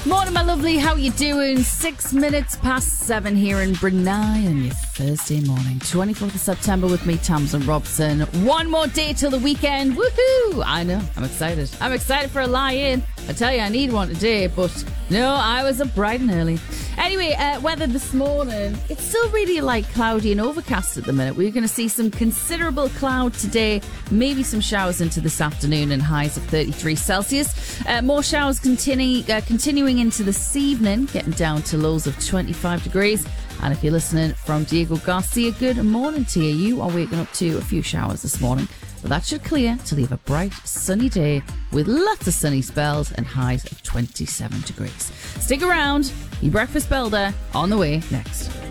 Morning, my lovely. How you doing? 6 minutes past 7 here in Brunei on your Thursday morning, 24th of September with me, Tamsin Robson. One more day till the weekend. Woohoo! I know. I'm excited. I'm excited for a lie-in. I tell you, I need one today, but no, I was up bright and early. Anyway, weather this morning, it's still really cloudy and overcast at the minute. We're going to see some considerable cloud today, maybe some showers into this afternoon and highs of 33 Celsius. More showers continuing into this evening, getting down to lows of 25 degrees. And if you're listening from Diego Garcia, good morning to you. You are waking up to a few showers this morning, but that should clear till you have a bright, sunny day with lots of sunny spells and highs of 27 degrees. Stick around. Your breakfast builder on the way next.